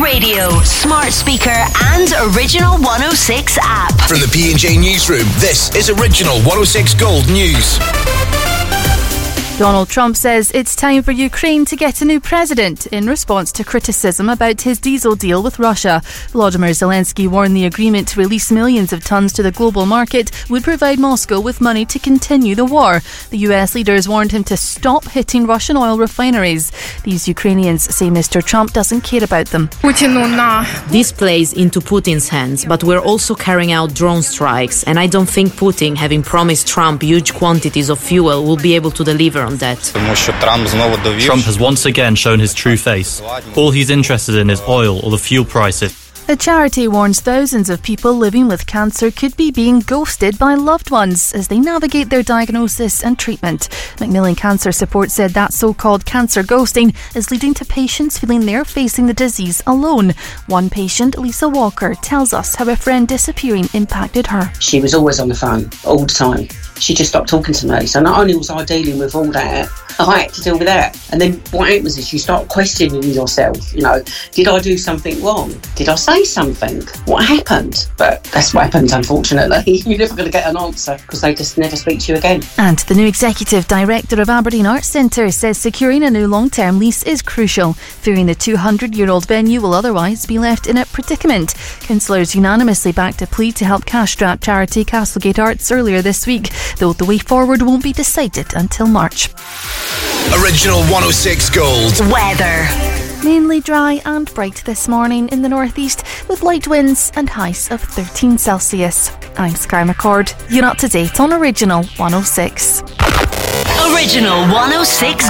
radio, smart speaker and Original 106 app. From the P&J Newsroom, this is Original 106 Gold News. Donald Trump says it's time for Ukraine to get a new president in response to criticism about his diesel deal with Russia. Volodymyr Zelensky warned the agreement to release millions of tons to the global market would provide Moscow with money to continue the war. The US leaders warned him to stop hitting Russian oil refineries. These Ukrainians say Mr. Trump doesn't care about them. This plays into Putin's hands, but we're also carrying out drone strikes, and I don't think Putin, having promised Trump huge quantities of fuel, will be able to deliver on that. Trump has once again shown his true face. All he's interested in is oil or the fuel prices. A charity warns thousands of people living with cancer could be being ghosted by loved ones as they navigate their diagnosis and treatment. Macmillan Cancer Support said that so-called cancer ghosting is leading to patients feeling they're facing the disease alone. One patient, Lisa Walker, tells us how a friend disappearing impacted her. She was always on the phone, all the time. She just stopped talking to me. So not only was I dealing with all that, I had to deal with that. And then what happens is you start questioning yourself. You know, did I do something wrong? Did I say something? What happened? But that's what happens, unfortunately. You're never going to get an answer because they just never speak to you again. And the new Executive Director of Aberdeen Arts Centre says securing a new long-term lease is crucial, fearing the 200-year-old venue will otherwise be left in a predicament. Councillors unanimously backed a plea to help cash-strapped charity Castlegate Arts earlier this week, though the way forward won't be decided until March. Original 106 Gold. Weather. Mainly dry and bright this morning in the northeast with light winds and highs of 13 Celsius. I'm Sky McCord. You're up to date on Original 106. Original 106